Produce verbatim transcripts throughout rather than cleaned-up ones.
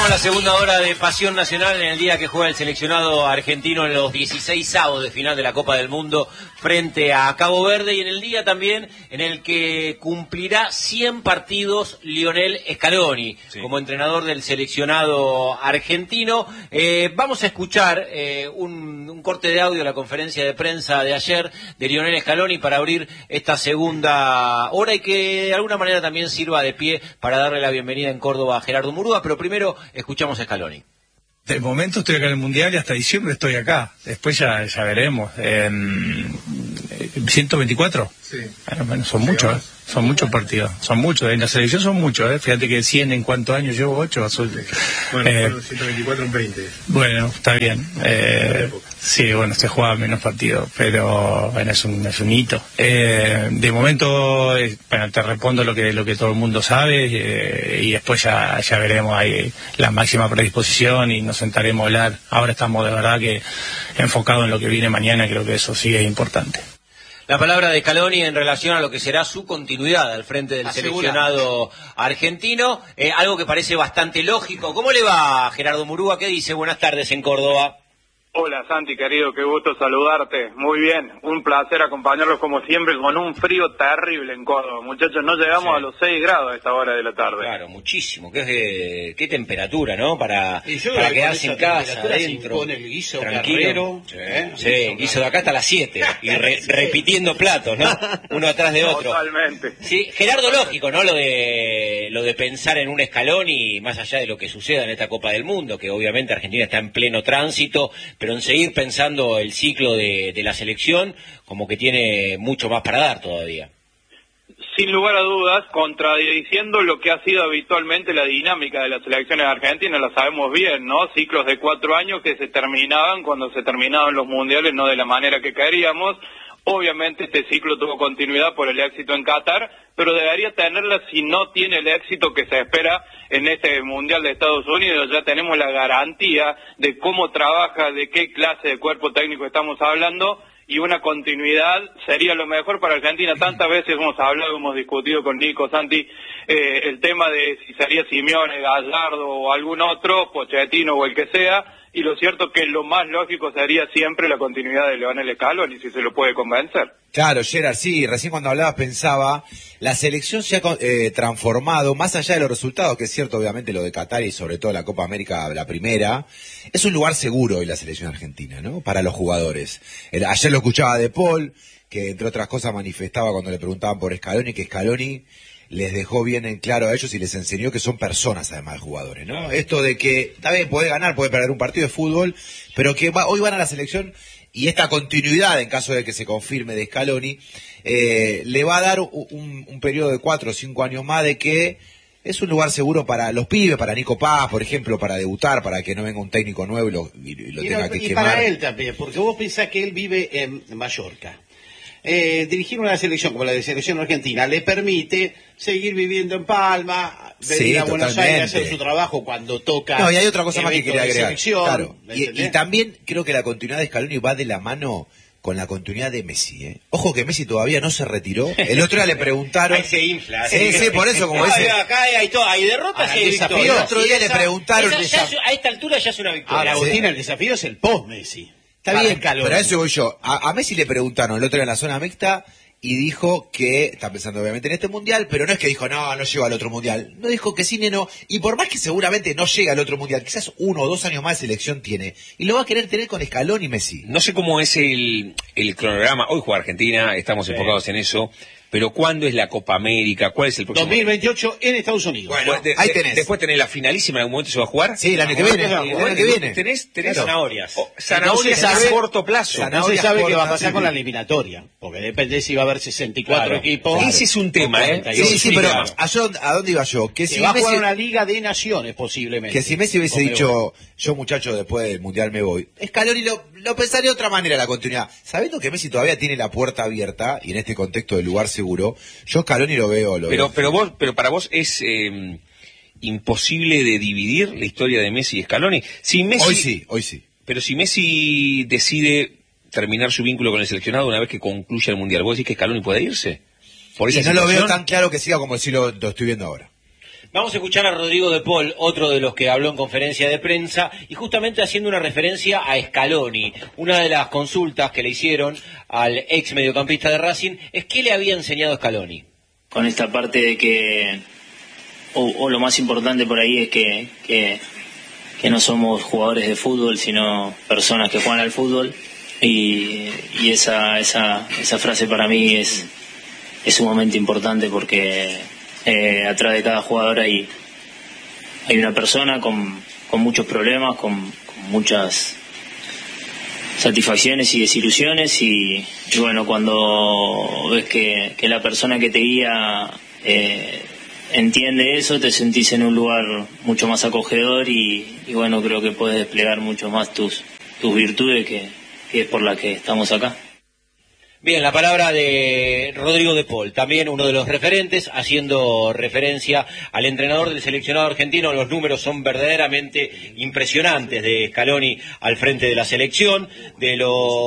Arrancamos la segunda hora de Pasión Nacional en el día que juega el seleccionado argentino en los dieciseisavos de final de la Copa del Mundo frente a Cabo Verde, y en el día también en el que cumplirá cien partidos Lionel Scaloni, sí, como entrenador del seleccionado argentino. Eh, vamos a escuchar eh, un, un corte de audio de la conferencia de prensa de ayer de Lionel Scaloni para abrir esta segunda hora y que de alguna manera también sirva de pie para darle la bienvenida en Córdoba a Gerardo Murúa, pero primero escuchamos a Scaloni. De momento estoy acá en el Mundial y hasta diciembre estoy acá. Después ya, ya veremos. Eh, ¿ciento veinticuatro? Sí. Bueno, bueno, son sí, muchos, ¿eh? Son muchos partidos. Son muchos. En la selección son muchos, ¿eh? Fíjate que cien en cuántos años llevo, ocho. Son, bueno, eh, fueron ciento veinticuatro en veinte. Bueno, está bien. Eh, sí, bueno, se juega menos partidos, pero bueno, es un, es un hito. Eh, de momento, eh, bueno, te respondo lo que lo que todo el mundo sabe eh, y después ya, ya veremos ahí la máxima predisposición y nos sentaremos a hablar. Ahora estamos de verdad que enfocados en lo que viene mañana, creo que eso sí es importante. La palabra de Scaloni en relación a lo que será su continuidad al frente del Asegura. seleccionado argentino, eh, algo que parece bastante lógico. ¿Cómo le va, Gerardo Murúa? ¿Qué dice? Buenas tardes en Córdoba. Hola Santi, querido, qué gusto saludarte. Muy bien, un placer acompañarlos como siempre con un frío terrible en Córdoba. Muchachos, no llegamos sí. a los seis grados a esta hora de la tarde. Claro, muchísimo. Qué, eh, qué temperatura, ¿no? Para, para quedarse en casa, adentro, con el guiso tranquilo. Sí, sí, guiso de acá hasta las siete. Y re, repitiendo platos, ¿no? Uno atrás de otro. Totalmente. Sí, Gerardo, lógico, ¿no? Lo de, lo de pensar en un Scaloni, más allá de lo que suceda en esta Copa del Mundo, que obviamente Argentina está en pleno tránsito, pero en seguir pensando el ciclo de, de la selección como que tiene mucho más para dar todavía. Sin lugar a dudas, contradiciendo lo que ha sido habitualmente la dinámica de las selecciones argentinas, la sabemos bien, ¿no? Ciclos de cuatro años que se terminaban cuando se terminaban los mundiales, no de la manera que queríamos. Obviamente este ciclo tuvo continuidad por el éxito en Qatar, pero debería tenerla si no tiene el éxito que se espera en este Mundial de Estados Unidos. Ya tenemos la garantía de cómo trabaja, de qué clase de cuerpo técnico estamos hablando, y una continuidad sería lo mejor para Argentina. Tantas veces hemos hablado, hemos discutido con Nico, Santi, eh, el tema de si sería Simeone, Gallardo o algún otro, Pochettino o el que sea, y lo cierto que lo más lógico sería siempre la continuidad de Lionel Scaloni, si se lo puede convencer. Claro, Gerard, sí, recién cuando hablabas pensaba, la selección se ha eh, transformado, más allá de los resultados, que es cierto, obviamente, lo de Qatar y sobre todo la Copa América, la primera, es un lugar seguro hoy la selección argentina, ¿no? Para los jugadores. El, ayer lo escuchaba de Paul, que entre otras cosas manifestaba cuando le preguntaban por Scaloni, que Scaloni les dejó bien en claro a ellos y les enseñó que son personas además de jugadores, ¿no? Esto de que, está bien, puede ganar, puede perder un partido de fútbol, pero que va, hoy van a la selección y esta continuidad, en caso de que se confirme de Scaloni, eh, le va a dar un, un, un periodo de cuatro o cinco años más de que es un lugar seguro para los pibes, para Nico Paz, por ejemplo, para debutar, para que no venga un técnico nuevo y lo, y lo y tenga no, que y quemar. Y para él también, porque vos pensás que él vive en Mallorca. Eh, dirigir una selección como la de selección argentina le permite seguir viviendo en Palma, venir sí, a Buenos totalmente. Aires a hacer su trabajo cuando toca. No, y hay otra cosa más que quería agregar. Claro. Y, y también creo que la continuidad de Scaloni va de la mano con la continuidad de Messi, ¿eh? Ojo que Messi todavía no se retiró. El otro día le preguntaron. Ahí se infla. Sí, sí, por eso como no, ese. Acá hay, todo, hay derrotas y hay victorias. El otro día le preguntaron. Esa, esa, a esta altura ya es una victoria. Ahora, Agustín, el desafío es el post-Messi. Está bien, pero a eso voy yo. A, a Messi le preguntaron el otro día en la zona mixta y dijo que, está pensando obviamente en este mundial, pero no es que dijo, no, no llego al otro mundial. No dijo que sí ni no. Y por más que seguramente no llega al otro mundial, quizás uno o dos años más de selección tiene. Y lo va a querer tener con Scaloni y Messi. No sé cómo es el, el cronograma. Hoy juega Argentina, estamos sí. enfocados en eso. Pero ¿cuándo es la Copa América? ¿Cuál es el próximo? dos mil veintiocho en Estados Unidos. Bueno, de, ahí tenés. De, después tenés la finalísima, en algún momento se va a jugar. Sí, el año que viene. El año que viene. Tenés, tenés claro. zanahorias. Oh, zanahorias no a corto plazo. No se sabe qué va a pasar con la eliminatoria, porque depende si va a haber sesenta y cuatro claro. equipos. Claro. Ese es un tema, ¿eh? Sí, sí, sí, pero ¿a, yo, ¿a dónde iba yo? Que si va a jugar una Liga de Naciones, posiblemente. Que si Messi hubiese dicho, yo muchacho, después del Mundial me voy, Scaloni lo, lo pensaría de otra manera la continuidad. Sabiendo que Messi todavía tiene la puerta abierta, y en este contexto de lugar seguro, yo Scaloni lo veo, lo pero, veo. Pero vos, pero para vos es eh, imposible de dividir la historia de Messi y Scaloni. Si Messi, hoy sí, hoy sí. Pero si Messi decide terminar su vínculo con el seleccionado una vez que concluya el Mundial, ¿vos decís que Scaloni puede irse? Por esa y no situación? Lo veo tan claro que siga como si lo, lo estoy viendo ahora. Vamos a escuchar a Rodrigo de Paul, otro de los que habló en conferencia de prensa, y justamente haciendo una referencia a Scaloni. Una de las consultas que le hicieron al ex mediocampista de Racing es qué le había enseñado Scaloni. Con esta parte de que, o, o lo más importante por ahí es que, que, que no somos jugadores de fútbol, sino personas que juegan al fútbol, y, y esa, esa, esa frase para mí es, es sumamente importante porque eh, atrás de cada jugador hay, hay una persona con, con muchos problemas, con, con muchas satisfacciones y desilusiones, y, y bueno, cuando ves que, que la persona que te guía eh, entiende eso, te sentís en un lugar mucho más acogedor y, y bueno, creo que puedes desplegar mucho más tus, tus virtudes, que, que es por la que estamos acá. Bien, la palabra de Rodrigo de Paul, también uno de los referentes, haciendo referencia al entrenador del seleccionado argentino. Los números son verdaderamente impresionantes de Scaloni al frente de la selección. De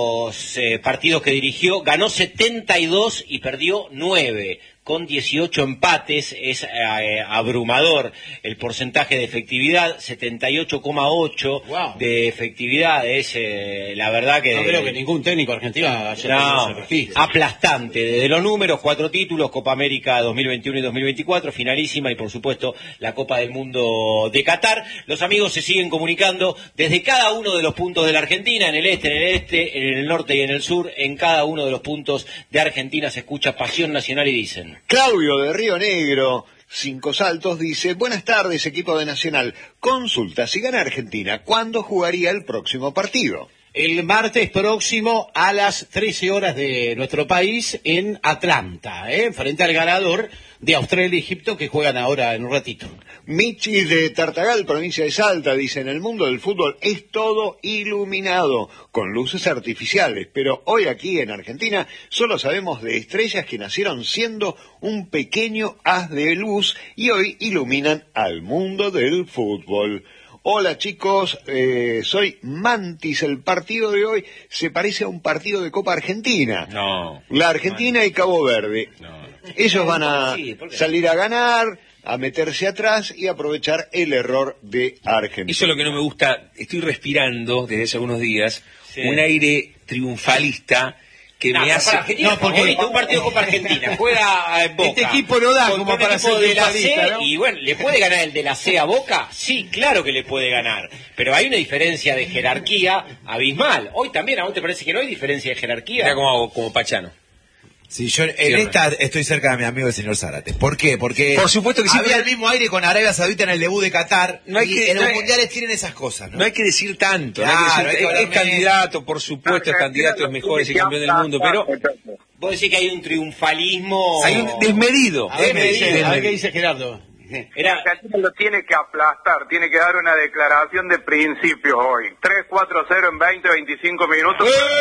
los eh, partidos que dirigió, ganó setenta y dos y perdió nueve. Con dieciocho empates, es eh, abrumador el porcentaje de efectividad, setenta y ocho coma ocho wow. de efectividad, es eh, la verdad que... No creo que ningún técnico argentino haya no, aplastante, desde los números, cuatro títulos, Copa América dos mil veintiuno y dos mil veinticuatro, finalísima, y por supuesto la Copa del Mundo de Qatar. Los amigos se siguen comunicando desde cada uno de los puntos de la Argentina, en el este, en el este, en el norte y en el sur, en cada uno de los puntos de Argentina se escucha Pasión Nacional y dicen... Claudio de Río Negro, Cinco Saltos, dice: buenas tardes, equipo de Nacional. Consulta, si gana Argentina, ¿cuándo jugaría el próximo partido? El martes próximo a las trece horas de nuestro país en Atlanta, ¿eh? Frente al ganador de Australia y Egipto, que juegan ahora en un ratito. Michi de Tartagal, provincia de Salta, dice: en el mundo del fútbol es todo iluminado, con luces artificiales, pero hoy aquí en Argentina solo sabemos de estrellas que nacieron siendo un pequeño haz de luz y hoy iluminan al mundo del fútbol. Hola chicos, eh, soy Mantis. El partido de hoy se parece a un partido de Copa Argentina. No. La Argentina y Cabo Verde. No, no. Ellos van a salir a ganar, a meterse atrás y aprovechar el error de Argentina. Eso es lo que no me gusta. Estoy respirando desde hace algunos días sí. un aire triunfalista que no, me hace... Argentina, no, porque un partido Copa Argentina juega eh, Boca. Este equipo no da como para ser de la C, ¿no? Y bueno, ¿le puede ganar el de la C a Boca? Sí, claro que le puede ganar. Pero hay una diferencia de jerarquía abismal. Hoy también, ¿a vos te parece que no hay diferencia de jerarquía? Era como, como Pachano. Sí, yo en Siempre. esta estoy cerca de mi amigo el señor Zárate. ¿Por qué? Porque por supuesto que había siempre... el mismo aire con Arabia Saudita en el debut de Qatar. No hay y que, en no los hay, mundiales tienen esas cosas, ¿no? No hay que decir tanto. Claro, no hay que decir, hay que es, es candidato, por supuesto, es candidato, es mejor, es el campeón del mundo, pero... Vos decís que hay un triunfalismo... Hay un desmedido. A ver, desmedido. desmedido. A ver qué dice Gerardo. Era... Argentina lo tiene que aplastar, tiene que dar una declaración de principios hoy. tres cuatro cero en veinte, veinticinco minutos.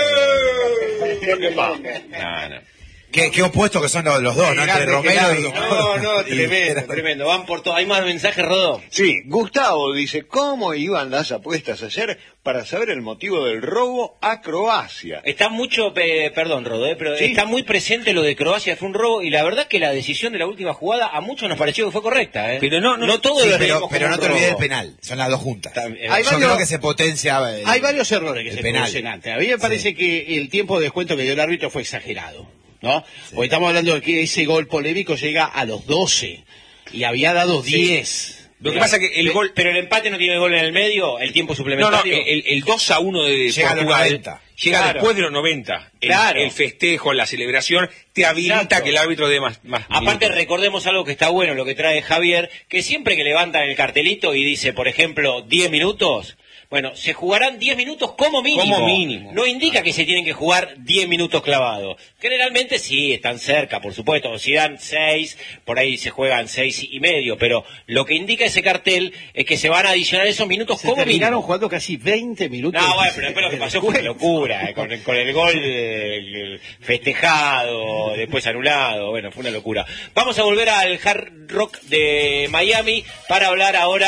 ¡Eh! No, no. Qué, qué opuestos que son los, los dos, ¿no? Entre Romero y... No, no, tremendo, tremendo. Van por todo. ¿Hay más mensajes, Rodó? Sí, Gustavo dice: ¿cómo iban las apuestas ayer para saber el motivo del robo a Croacia? Está mucho, eh, perdón, Rodó, eh, pero ¿sí? Está muy presente lo de Croacia, fue un robo, y la verdad que la decisión de la última jugada a muchos nos pareció que fue correcta, ¿eh? Pero no, no, no todo sí, lo pero, pero no te olvides del robo. penal, son las dos juntas. También, hay Yo varios, creo que se potencia el, hay varios errores que se penal. producen antes. A mí me parece sí. que el tiempo de descuento que dio el árbitro fue exagerado, ¿no? Sí. Porque estamos hablando de que ese gol polémico llega a los doce y había dado sí. diez. Lo que pasa que el gol... Pero el empate no tiene gol en el medio, el tiempo suplementario. No, no, el, el dos a uno de llega Portugal a los noventa. Llega claro. después de los noventa. El, claro. el festejo, la celebración, te habilita Exacto. que el árbitro dé más, más Aparte, minutos. recordemos algo que está bueno, lo que trae Javier, que siempre que levantan el cartelito y dice, por ejemplo, diez minutos... Bueno, se jugarán diez minutos como mínimo. Como mínimo. No indica que se tienen que jugar diez minutos clavados. Generalmente sí, están cerca, por supuesto. Si dan seis, por ahí se juegan seis y medio. Pero lo que indica ese cartel es que se van a adicionar esos minutos se como terminaron mínimo. jugando casi veinte minutos. No, bueno, pero después lo que pasó fue una locura. Eh, con, con el gol eh, festejado, después anulado. Bueno, fue una locura. Vamos a volver al Hard Rock de Miami para hablar ahora con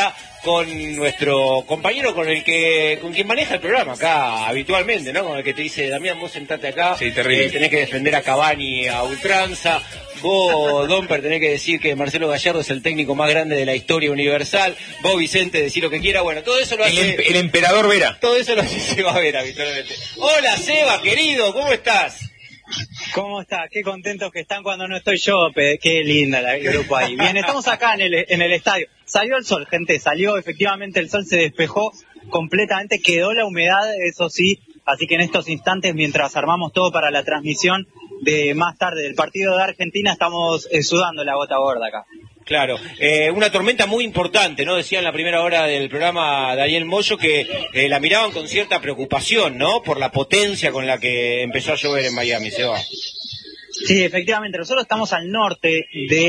con nuestro compañero con el que con quien maneja el programa acá habitualmente, ¿no? Con el que te dice, Damián, vos sentate acá, sí, terrible. Eh, tenés que defender a Cavani a ultranza. Vos, Domper, tenés que decir que Marcelo Gallardo es el técnico más grande de la historia universal. Vos, Vicente, decir lo que quiera. Bueno, todo eso lo hace... El, el emperador Vera. Todo eso lo hace Seba Vera, habitualmente. Hola, Seba, querido, ¿cómo estás? ¿Cómo está? Qué contentos que están cuando no estoy yo, pe... qué linda la, el grupo ahí. Bien, estamos acá en el, en el estadio. Salió el sol, gente, salió, efectivamente el sol se despejó completamente, quedó la humedad, eso sí, así que en estos instantes, mientras armamos todo para la transmisión de más tarde del partido de Argentina, estamos eh, sudando la gota gorda acá. Claro, eh, una tormenta muy importante, ¿no? Decía en la primera hora del programa Daniel Moyo que eh, la miraban con cierta preocupación, ¿no? Por la potencia con la que empezó a llover en Miami, Seba. Sí, efectivamente, nosotros estamos al norte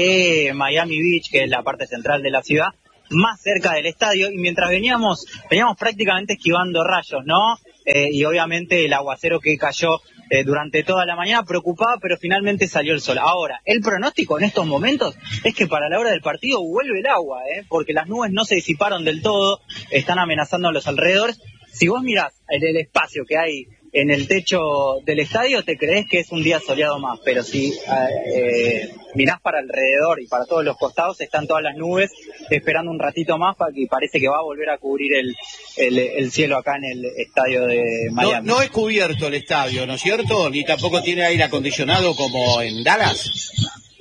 de Miami Beach, que es la parte central de la ciudad, más cerca del estadio, y mientras veníamos, veníamos prácticamente esquivando rayos, ¿no? Eh, y obviamente el aguacero que cayó eh, durante toda la mañana preocupaba, pero finalmente salió el sol. Ahora, el pronóstico en estos momentos es que para la hora del partido vuelve el agua, ¿eh? Porque las nubes no se disiparon del todo, están amenazando a los alrededores. Si vos mirás el, el espacio que hay en el techo del estadio, te crees que es un día soleado más, pero si eh, mirás para alrededor y para todos los costados, están todas las nubes esperando un ratito más para que parece que va a volver a cubrir el, el, el cielo acá en el estadio de Miami. No, no es cubierto el estadio, ¿no es cierto? Ni tampoco tiene aire acondicionado como en Dallas.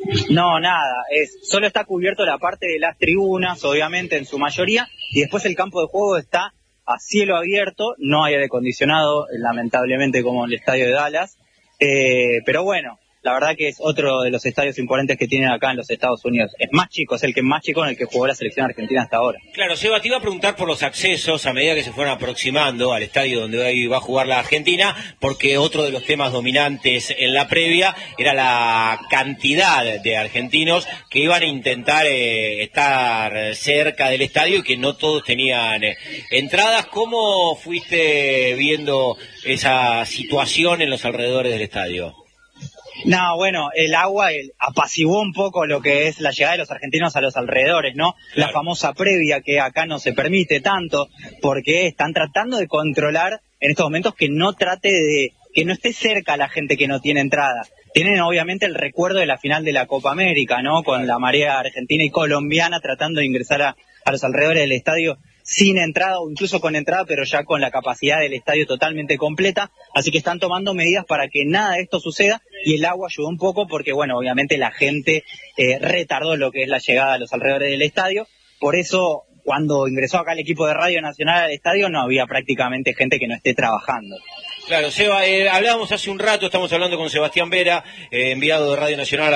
No, nada, es solo está cubierto la parte de las tribunas, obviamente en su mayoría, y después el campo de juego está a cielo abierto, no hay aire acondicionado, lamentablemente, como en el estadio de Dallas, eh, pero bueno, la verdad que es otro de los estadios imponentes que tienen acá en los Estados Unidos. Es más chico, es el que más chico en el que jugó la selección argentina hasta ahora. Claro, Seba, te iba a preguntar por los accesos a medida que se fueron aproximando al estadio donde hoy va a jugar la Argentina, porque otro de los temas dominantes en la previa era la cantidad de argentinos que iban a intentar eh, estar cerca del estadio y que no todos tenían eh, entradas. ¿Cómo fuiste viendo esa situación en los alrededores del estadio? No, bueno, el agua el, apaciguó un poco lo que es la llegada de los argentinos a los alrededores, ¿no? Claro. La famosa previa que acá no se permite tanto, porque están tratando de controlar en estos momentos que no trate de, que no esté cerca la gente que no tiene entrada. Tienen obviamente el recuerdo de la final de la Copa América, ¿no? Con la marea argentina y colombiana tratando de ingresar a, a los alrededores del estadio sin entrada o incluso con entrada, pero ya con la capacidad del estadio totalmente completa, así que están tomando medidas para que nada de esto suceda, y el agua ayudó un poco porque, bueno, obviamente la gente eh, retardó lo que es la llegada a los alrededores del estadio, por eso cuando ingresó acá el equipo de Radio Nacional al estadio no había prácticamente gente que no esté trabajando. Claro, Seba, eh, hablábamos hace un rato, estamos hablando con Sebastián Vera, eh, enviado de Radio Nacional